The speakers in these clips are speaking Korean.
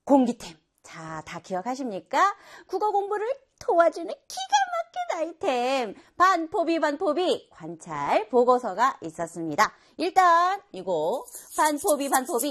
공기템. 자, 다 기억하십니까? 국어 공부를 도와주는 기가 막힌 아이템. 반포비, 관찰, 보고서가 있었습니다. 일단, 이거, 반포비.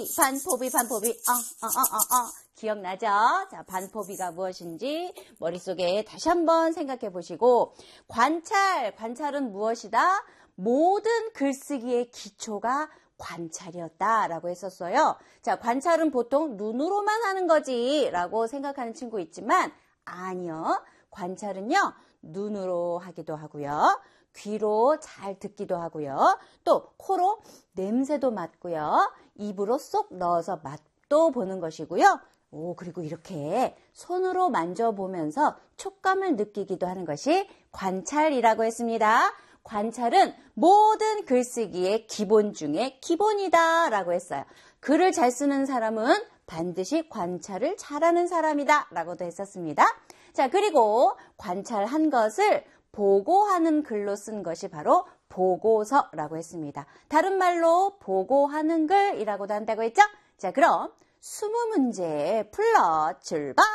기억나죠? 자, 반포비가 무엇인지 머릿속에 다시 한번 생각해 보시고, 관찰은 무엇이다? 모든 글쓰기의 기초가 관찰이었다라고 했었어요. 자, 관찰은 보통 눈으로만 하는 거지 라고 생각하는 친구 있지만 아니요. 관찰은요. 눈으로 하기도 하고요. 귀로 잘 듣기도 하고요. 또 코로 냄새도 맡고요. 입으로 쏙 넣어서 맛도 보는 것이고요. 그리고 이렇게 손으로 만져보면서 촉감을 느끼기도 하는 것이 관찰이라고 했습니다. 관찰은 모든 글쓰기의 기본 중에 기본이다 라고 했어요. 글을 잘 쓰는 사람은 반드시 관찰을 잘하는 사람이다 라고도 했었습니다. 자, 그리고 관찰한 것을 보고하는 글로 쓴 것이 바로 보고서라고 했습니다. 다른 말로 보고하는 글이라고도 한다고 했죠? 자, 그럼 20문제 풀러 출발!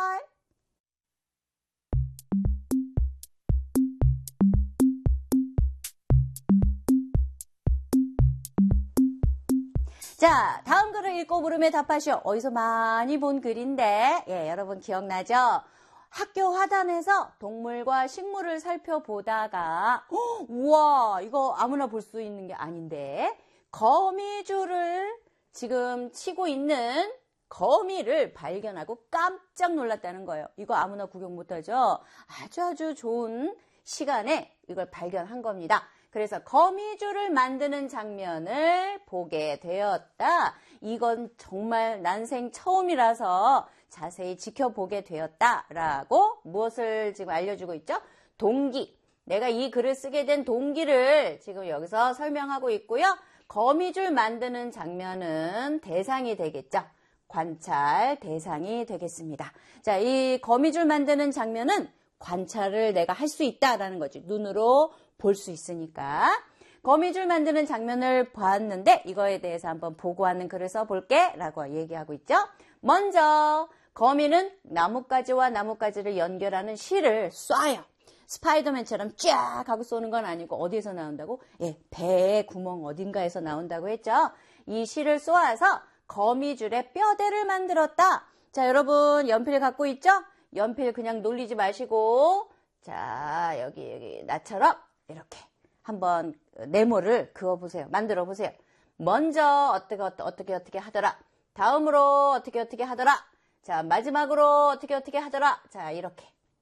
자, 다음 글을 읽고 물음에 답하시오. 어디서 많이 본 글인데, 여러분 기억나죠? 학교 화단에서 동물과 식물을 살펴보다가, 우와, 이거 아무나 볼 수 있는 게 아닌데, 거미줄을 지금 치고 있는 거미를 발견하고 깜짝 놀랐다는 거예요. 이거 아무나 구경 못하죠? 아주 좋은 시간에 이걸 발견한 겁니다. 그래서 거미줄을 만드는 장면을 보게 되었다. 이건 정말 난생 처음이라서 자세히 지켜보게 되었다라고 무엇을 지금 알려주고 있죠? 동기. 내가 이 글을 쓰게 된 동기를 지금 여기서 설명하고 있고요. 거미줄 만드는 장면은 대상이 되겠죠. 관찰 대상이 되겠습니다. 자, 이 거미줄 만드는 장면은 관찰을 내가 할 수 있다라는 거지. 눈으로 볼 수 있으니까. 거미줄 만드는 장면을 봤는데 이거에 대해서 한번 보고하는 글을 써볼게 라고 얘기하고 있죠. 먼저 거미는 나뭇가지와 나뭇가지를 연결하는 실을 쏴요. 스파이더맨처럼 쫙 하고 쏘는 건 아니고 어디에서 나온다고? 배의 구멍 어딘가에서 나온다고 했죠. 이 실을 쏘아서 거미줄에 뼈대를 만들었다. 자, 여러분 연필 갖고 있죠? 연필 그냥 놀리지 마시고 자, 여기 나처럼 이렇게 한번 네모를 그어보세요. 만들어보세요. 먼저 어떻게 하더라. 다음으로 어떻게 하더라. 자, 마지막으로 어떻게 하더라. 자, 이렇게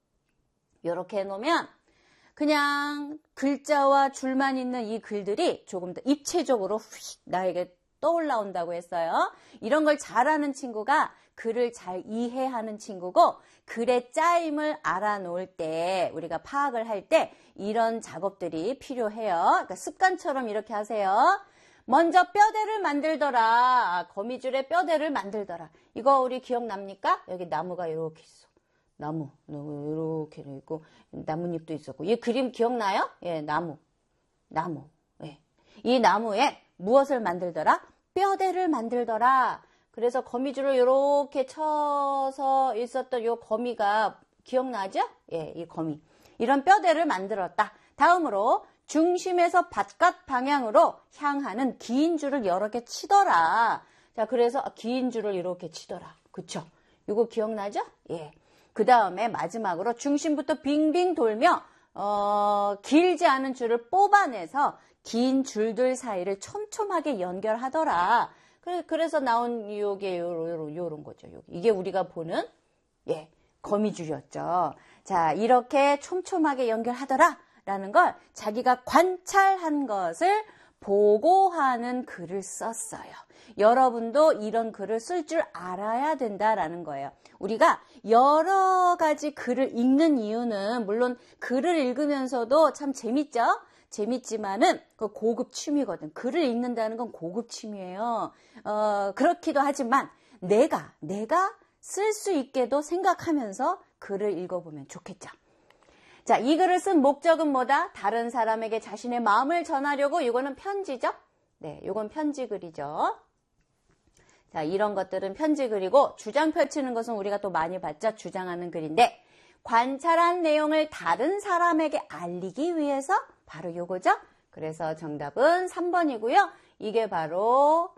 해놓으면 그냥 글자와 줄만 있는 이 글들이 조금 더 입체적으로 휙 나에게 떠올라온다고 했어요. 이런 걸 잘하는 친구가 글을 잘 이해하는 친구고 글의 짜임을 알아놓을 때 우리가 파악을 할 때 이런 작업들이 필요해요. 그러니까 습관처럼 이렇게 하세요. 먼저 뼈대를 만들더라. 거미줄에 뼈대를 만들더라. 이거 우리 기억납니까? 여기 나무가 이렇게 있어. 나무 이렇게 있고 나뭇잎도 있었고 이 그림 기억나요? 나무. 이 나무에 무엇을 만들더라? 뼈대를 만들더라. 그래서 거미줄을 이렇게 쳐서 있었던 이 거미가 기억나죠? 이 거미. 이런 뼈대를 만들었다. 다음으로 중심에서 바깥 방향으로 향하는 긴 줄을 여러 개 치더라. 자, 그래서 긴 줄을 이렇게 치더라. 그쵸? 이거 기억나죠? 그 다음에 마지막으로 중심부터 빙빙 돌며 길지 않은 줄을 뽑아내서 긴 줄들 사이를 촘촘하게 연결하더라. 그래서 나온 요런 거죠. 이게 우리가 보는 거미줄이었죠. 자, 이렇게 촘촘하게 연결하더라 라는 걸 자기가 관찰한 것을 보고하는 글을 썼어요. 여러분도 이런 글을 쓸 줄 알아야 된다라는 거예요. 우리가 여러 가지 글을 읽는 이유는 물론 글을 읽으면서도 참 재밌죠? 재밌지만은 그 고급 취미거든. 글을 읽는다는 건 고급 취미예요. 그렇기도 하지만 내가 쓸 수 있게도 생각하면서 글을 읽어보면 좋겠죠. 자, 이 글을 쓴 목적은 뭐다? 다른 사람에게 자신의 마음을 전하려고. 이거는 편지죠? 이건 편지 글이죠. 자, 이런 것들은 편지 그리고 주장 펼치는 것은 우리가 또 많이 봤죠. 주장하는 글인데 관찰한 내용을 다른 사람에게 알리기 위해서 바로 요거죠. 그래서 정답은 3번이고요. 이게 바로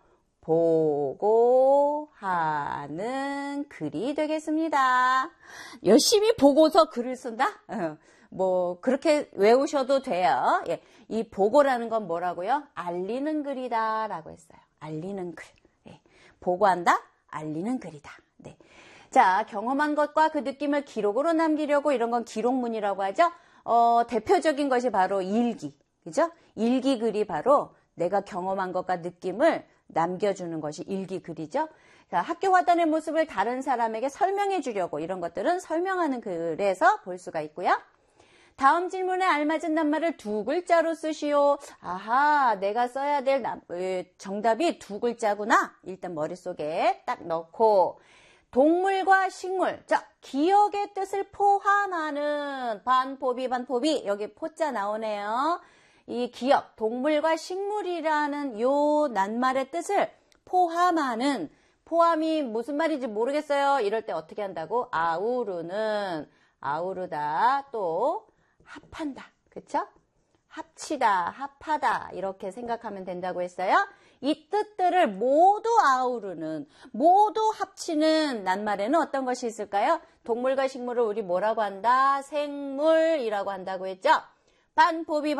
보고하는 글이 되겠습니다. 열심히 보고서 글을 쓴다? 뭐 그렇게 외우셔도 돼요. 예, 이 보고라는 건 뭐라고요? 알리는 글이다 라고 했어요. 알리는 글. 예, 보고한다? 알리는 글이다. 네. 자, 경험한 것과 그 느낌을 기록으로 남기려고 이런 건 기록문이라고 하죠. 대표적인 것이 바로 일기. 그죠? 일기 글이 바로 내가 경험한 것과 느낌을 남겨주는 것이 일기 글이죠. 자, 학교 화단의 모습을 다른 사람에게 설명해 주려고 이런 것들은 설명하는 글에서 볼 수가 있고요. 다음 질문에 알맞은 낱말을 2글자로 쓰시오. 아하, 내가 써야 될 정답이 2글자구나. 일단 머릿속에 딱 넣고 동물과 식물, 자, 기억의 뜻을 포함하는 반포비 여기 포자 나오네요. 이 기억, 동물과 식물이라는 요 낱말의 뜻을 포함하는, 포함이 무슨 말인지 모르겠어요. 이럴 때 어떻게 한다고? 아우르는, 아우르다, 또 합한다. 그쵸? 합치다, 합하다 이렇게 생각하면 된다고 했어요. 이 뜻들을 모두 아우르는, 모두 합치는 낱말에는 어떤 것이 있을까요? 동물과 식물을 우리 뭐라고 한다? 생물이라고 한다고 했죠? 반포비,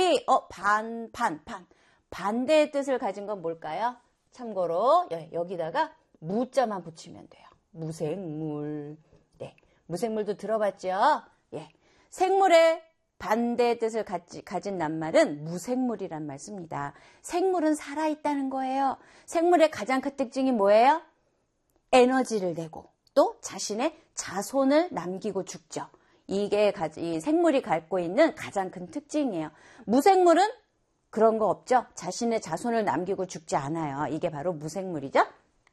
반대의 뜻을 가진 건 뭘까요? 참고로 여기다가 무자만 붙이면 돼요. 무생물. 네, 무생물도 들어봤죠? 예, 생물의 반대의 뜻을 가진 낱말은 무생물이란 말 씁니다. 생물은 살아있다는 거예요. 생물의 가장 큰 특징이 뭐예요? 에너지를 내고 또 자신의 자손을 남기고 죽죠. 이게 이 생물이 갖고 있는 가장 큰 특징이에요. 무생물은 그런 거 없죠. 자신의 자손을 남기고 죽지 않아요. 이게 바로 무생물이죠.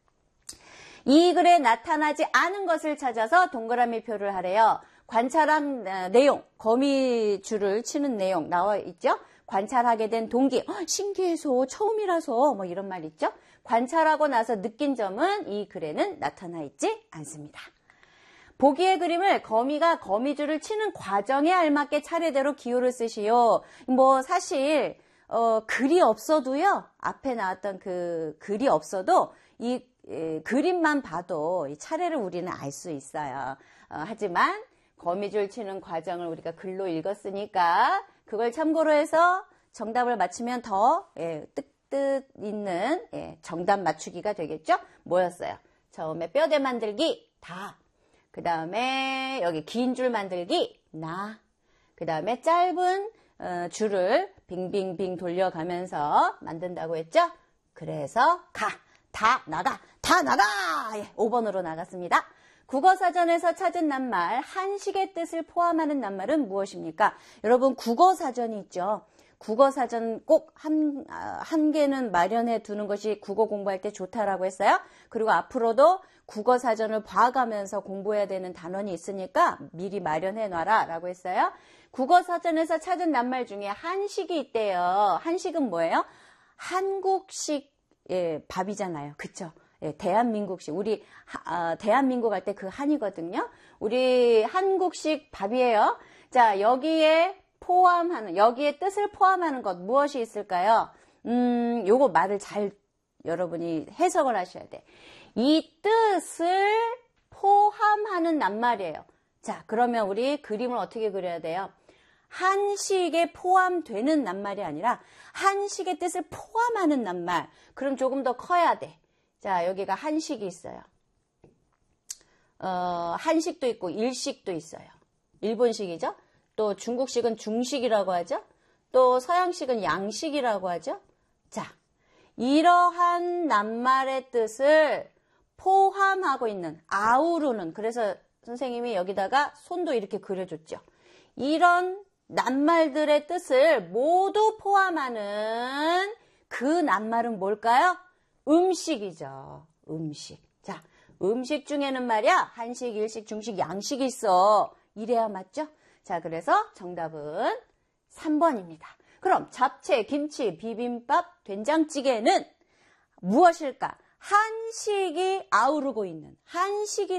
이 글에 나타나지 않은 것을 찾아서 동그라미 표를 하래요. 관찰한 내용, 거미줄을 치는 내용 나와 있죠. 관찰하게 된 동기, 신기해서, 처음이라서 뭐 이런 말 있죠. 관찰하고 나서 느낀 점은 이 글에는 나타나 있지 않습니다. 보기의 그림을 거미가 거미줄을 치는 과정에 알맞게 차례대로 기호를 쓰시오. 뭐 사실 글이 없어도요. 앞에 나왔던 그 글이 없어도 이 그림만 봐도 이 차례를 우리는 알 수 있어요. 하지만 거미줄 치는 과정을 우리가 글로 읽었으니까 그걸 참고로 해서 정답을 맞추면 더 뜻 있는 정답 맞추기가 되겠죠? 뭐였어요? 처음에 뼈대 만들기 다. 그 다음에 여기 긴 줄 만들기 나. 그 다음에 짧은 줄을 빙빙빙 돌려가면서 만든다고 했죠? 그래서 다 나가 5번으로 나갔습니다. 국어사전에서 찾은 낱말 한식의 뜻을 포함하는 낱말은 무엇입니까? 여러분 국어사전이 있죠. 국어사전 꼭 한 개는 마련해 두는 것이 국어 공부할 때 좋다라고 했어요. 그리고 앞으로도 국어사전을 봐가면서 공부해야 되는 단원이 있으니까 미리 마련해 놔라 라고 했어요. 국어사전에서 찾은 낱말 중에 한식이 있대요. 한식은 뭐예요? 한국식 밥이잖아요. 그쵸? 대한민국식. 우리 대한민국 할 때 그 한이거든요. 우리 한국식 밥이에요. 자, 여기에 뜻을 포함하는 것 무엇이 있을까요? 요거 말을 잘 여러분이 해석을 하셔야 돼. 이 뜻을 포함하는 낱말이에요. 자, 그러면 우리 그림을 어떻게 그려야 돼요? 한식에 포함되는 낱말이 아니라 한식의 뜻을 포함하는 낱말. 그럼 조금 더 커야 돼. 자, 여기가 한식이 있어요. 한식도 있고 일식도 있어요. 일본식이죠. 또 중국식은 중식이라고 하죠. 또 서양식은 양식이라고 하죠. 자, 이러한 낱말의 뜻을 포함하고 있는 아우르는, 그래서 선생님이 여기다가 손도 이렇게 그려줬죠. 이런 낱말들의 뜻을 모두 포함하는 그 낱말은 뭘까요? 음식이죠. 음식. 자, 음식 중에는 말이야 한식, 일식, 중식, 양식이 있어. 이래야 맞죠? 자, 그래서 정답은 3번입니다. 그럼 잡채, 김치, 비빔밥, 된장찌개는 무엇일까? 한식이 아우르고 있는 한식이